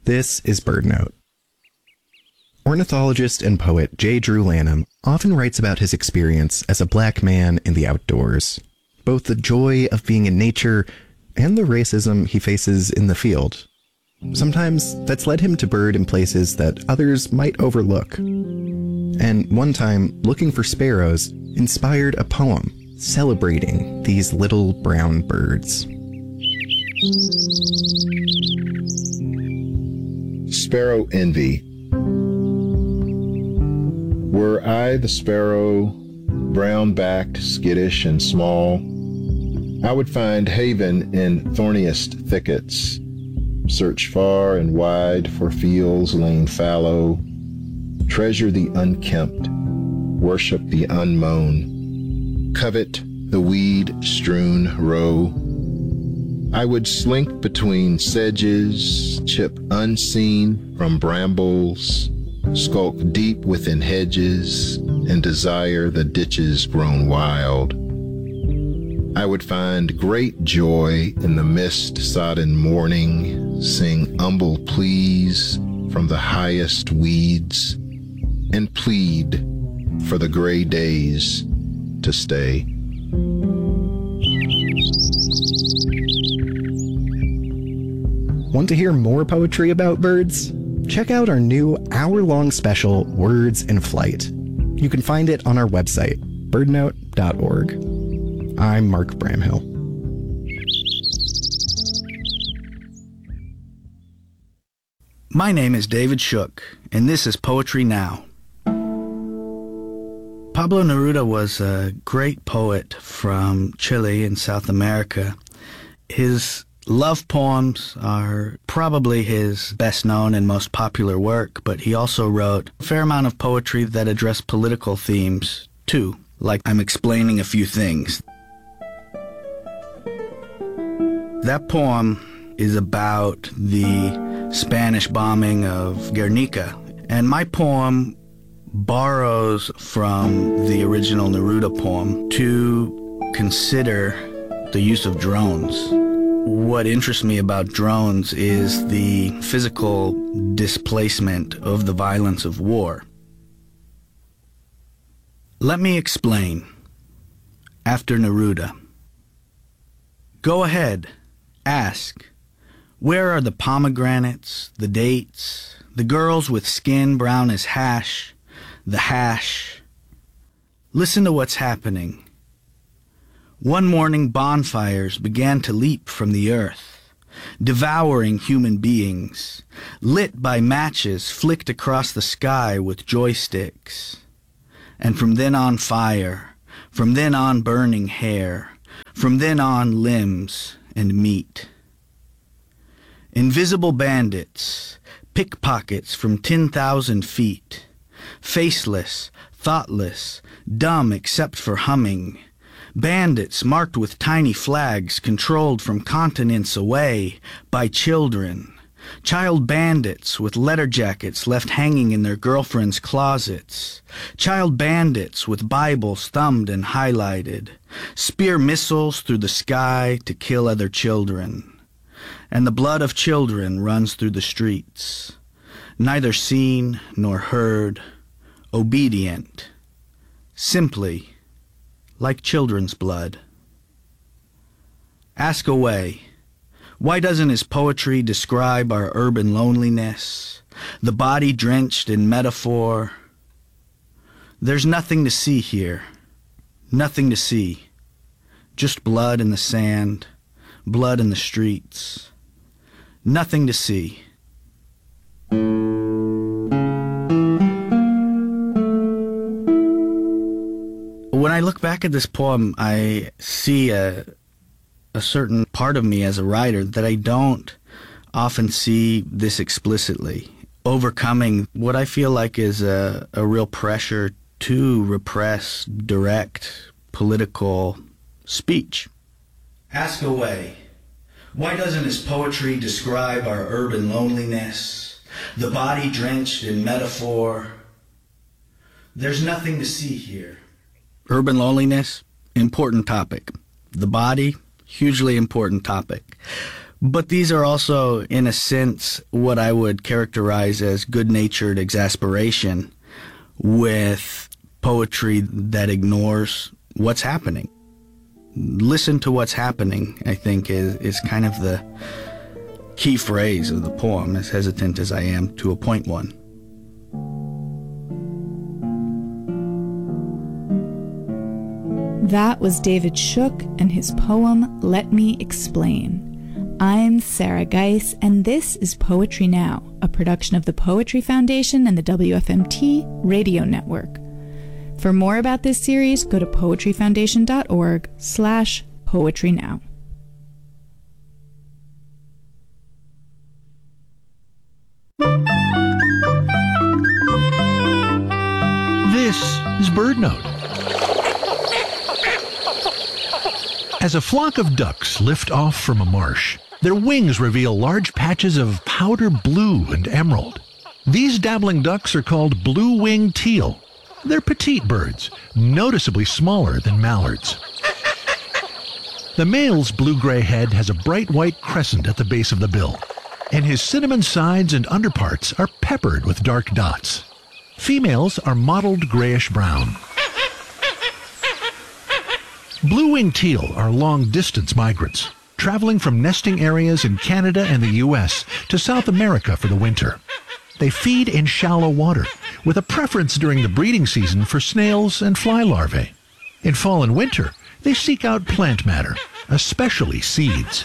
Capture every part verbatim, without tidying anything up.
This is BirdNote. Ornithologist and poet J. Drew Lanham often writes about his experience as a black man in the outdoors, both the joy of being in nature and the racism he faces in the field. Sometimes that's led him to bird in places that others might overlook. And one time, looking for sparrows inspired a poem celebrating these little brown birds. Sparrow Envy. Were I the sparrow, brown-backed, skittish, and small, I would find haven in thorniest thickets, search far and wide for fields lain fallow, treasure the unkempt, worship the unmown, covet the weed-strewn row. I would slink between sedges, chip unseen from brambles, skulk deep within hedges, and desire the ditches grown wild. I would find great joy in the mist-sodden morning, sing humble pleas from the highest weeds, and plead for the gray days to stay. Want to hear more poetry about birds? Check out our new hour-long special, Words in Flight. You can find it on our website, birdnote dot org. I'm Mark Bramhill. My name is David Shook, and this is Poetry Now. Pablo Neruda was a great poet from Chile in South America. His love poems are probably his best known and most popular work, but he also wrote a fair amount of poetry that addressed political themes, too, like I'm Explaining a Few Things. That poem is about the Spanish bombing of Guernica, and my poem borrows from the original Neruda poem to consider the use of drones. What interests me about drones is the physical displacement of the violence of war. Let me explain. After Neruda. Go ahead, ask. Where are the pomegranates, the dates, the girls with skin brown as hash, the hash? Listen to what's happening. One morning bonfires began to leap from the earth, devouring human beings, lit by matches flicked across the sky with joysticks. And from then on fire, from then on burning hair, from then on limbs and meat. Invisible bandits, pickpockets from ten thousand feet, faceless, thoughtless, dumb except for humming, bandits marked with tiny flags controlled from continents away by children, child bandits with letter jackets left hanging in their girlfriends' closets, child bandits with Bibles thumbed and highlighted, spear missiles through the sky to kill other children. And the blood of children runs through the streets, neither seen nor heard, obedient, simply like children's blood. Ask away, why doesn't his poetry describe our urban loneliness, the body drenched in metaphor? There's nothing to see here, nothing to see, just blood in the sand, blood in the streets, nothing to see. When I look back at this poem, I see a, a certain part of me as a writer that I don't often see this explicitly, overcoming what I feel like is a, a real pressure to repress direct political speech. Ask away. Why doesn't his poetry describe our urban loneliness, the body drenched in metaphor? There's nothing to see here. Urban loneliness, important topic. The body, hugely important topic. But these are also, in a sense, what I would characterize as good-natured exasperation with poetry that ignores what's happening. Listen to what's happening, I think, is, is kind of the key phrase of the poem, as hesitant as I am to appoint one. That was David Shook and his poem, Let Me Explain. I'm Sarah Geis, and this is Poetry Now, a production of the Poetry Foundation and the W F M T Radio Network. For more about this series, go to poetryfoundation.org slash poetry now. This is BirdNote. As a flock of ducks lift off from a marsh, their wings reveal large patches of powder blue and emerald. These dabbling ducks are called blue-winged teal. They're petite birds, noticeably smaller than mallards. The male's blue-gray head has a bright white crescent at the base of the bill, and his cinnamon sides and underparts are peppered with dark dots. Females are mottled grayish-brown. Blue-winged teal are long-distance migrants, traveling from nesting areas in Canada and the U S to South America for the winter. They feed in shallow water, with a preference during the breeding season for snails and fly larvae. In fall and winter, they seek out plant matter, especially seeds.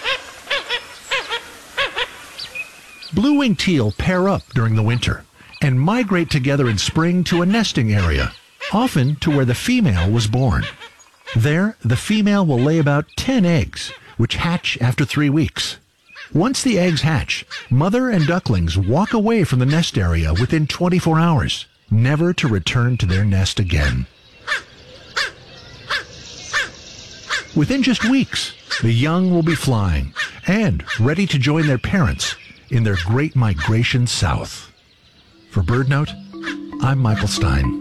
Blue-winged teal pair up during the winter and migrate together in spring to a nesting area, often to where the female was born. There, the female will lay about ten eggs, which hatch after three weeks. Once the eggs hatch, mother and ducklings walk away from the nest area within twenty-four hours, never to return to their nest again. Within just weeks, the young will be flying and ready to join their parents in their great migration south. For BirdNote, I'm Michael Stein.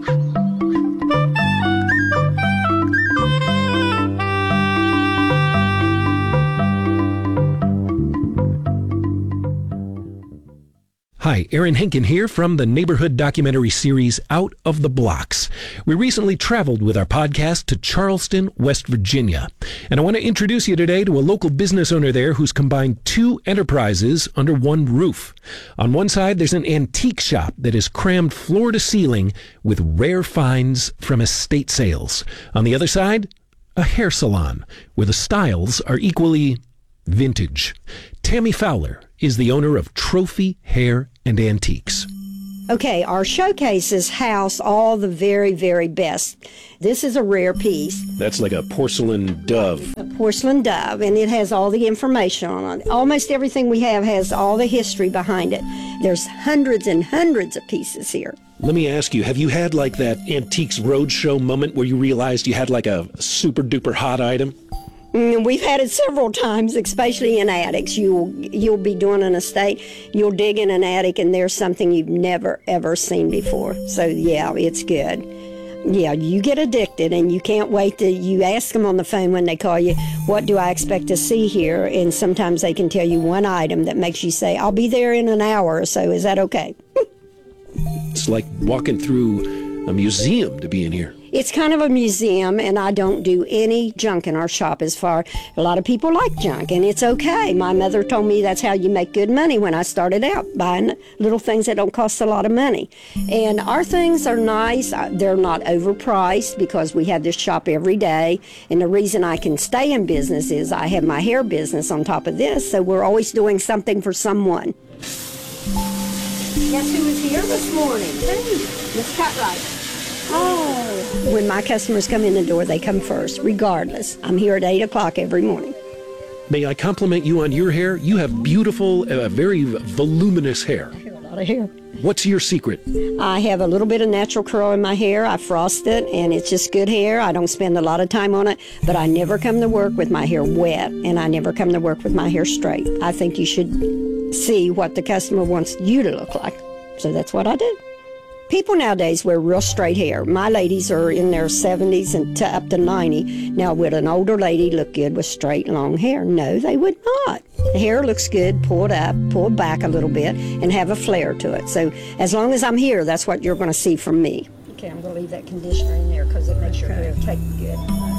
Hi, Aaron Henkin here from the neighborhood documentary series Out of the Blocks. We recently traveled with our podcast to Charleston, West Virginia. And I want to introduce you today to a local business owner there who's combined two enterprises under one roof. On one side, there's an antique shop that is crammed floor to ceiling with rare finds from estate sales. On the other side, a hair salon where the styles are equally vintage. Tammy Fowler is the owner of Trophy Hair and Antiques. Okay, our showcases house all the very, very best. This is a rare piece. That's like a porcelain dove. A porcelain dove, and it has all the information on it. Almost everything we have has all the history behind it. There's hundreds and hundreds of pieces here. Let me ask you, have you had like that Antiques Roadshow moment where you realized you had like a super duper hot item? Mm, we've had it several times, especially in attics. You'll you'll be doing an estate, you'll dig in an attic, and there's something you've never, ever seen before. So, yeah, it's good. Yeah, you get addicted, and you can't wait to, you ask them on the phone when they call you, what do I expect to see here? And sometimes they can tell you one item that makes you say, I'll be there in an hour or so. Is that okay? It's like walking through a museum to be in here. It's kind of a museum, and I don't do any junk in our shop as far. A lot of people like junk, and it's okay. My mother told me that's how you make good money when I started out, buying little things that don't cost a lot of money. And our things are nice. They're not overpriced because we have this shop every day. And the reason I can stay in business is I have my hair business on top of this, so we're always doing something for someone. Guess who was here this morning? Hey, Miss Cartwright. Oh. When my customers come in the door, they come first, regardless. I'm here at eight o'clock every morning. May I compliment you on your hair? You have beautiful, uh, very voluminous hair. I have a lot of hair. What's your secret? I have a little bit of natural curl in my hair. I frost it, and it's just good hair. I don't spend a lot of time on it, but I never come to work with my hair wet, and I never come to work with my hair straight. I think you should see what the customer wants you to look like. So that's what I do. People nowadays wear real straight hair. My ladies are in their seventies and to up to ninety. Now, would an older lady look good with straight, long hair? No, they would not. The hair looks good, pulled up, pulled back a little bit, and have a flare to it. So as long as I'm here, that's what you're going to see from me. Okay, I'm going to leave that conditioner in there because it makes your hair take good.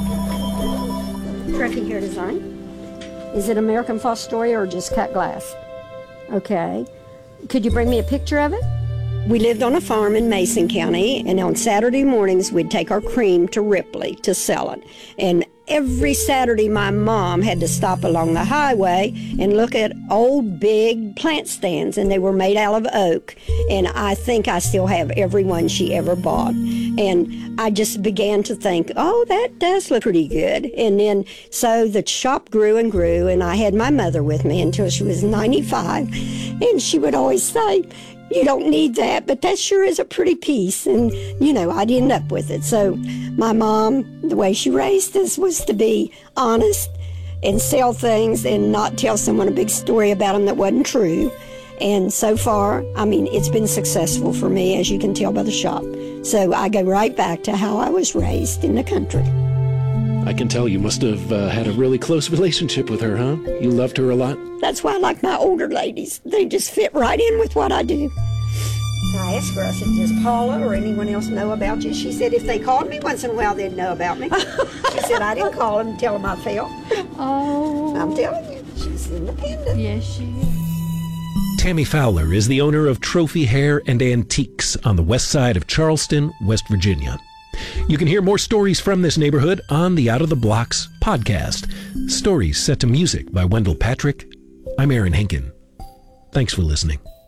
Treffy hair design. Is it American Fostoria or just cut glass? Okay. Could you bring me a picture of it? We lived on a farm in Mason County, and on Saturday mornings we'd take our cream to Ripley to sell it. And every Saturday my mom had to stop along the highway and look at old big plant stands, and they were made out of oak. And I think I still have every one she ever bought. And I just began to think, oh, that does look pretty good. And then so the shop grew and grew, and I had my mother with me until she was ninety-five. And she would always say, you don't need that, but that sure is a pretty piece. And, you know, I'd end up with it. So my mom, the way she raised us was to be honest and sell things and not tell someone a big story about them that wasn't true. And so far, I mean, it's been successful for me, as you can tell by the shop. So I go right back to how I was raised in the country. I can tell you must have uh, had a really close relationship with her, huh? You loved her a lot? That's why I like my older ladies. They just fit right in with what I do. I asked her, I said, does Paula or anyone else know about you? She said if they called me once in a while, they'd know about me. She said, I didn't call them and tell them I fell. Oh. I'm telling you, she's independent. Yes, she is. Tammy Fowler is the owner of Trophy Hair and Antiques on the west side of Charleston, West Virginia. You can hear more stories from this neighborhood on the Out of the Blocks podcast. Stories set to music by Wendell Patrick. I'm Aaron Henkin. Thanks for listening.